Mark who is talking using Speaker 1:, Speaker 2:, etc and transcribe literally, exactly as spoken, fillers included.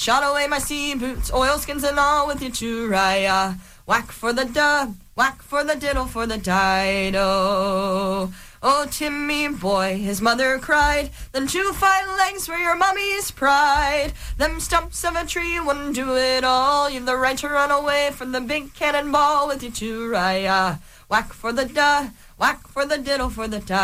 Speaker 1: shot away my sea boots, oilskins and all with your churaya. Whack for the duh, whack for the diddle for the dido. Oh, Timmy boy, his mother cried, them two fine legs were your mummy's pride. Them stumps of a tree wouldn't do it all. You've the right to run away from the big cannonball with your churaya. Whack for the duh, whack for the diddle for the dido.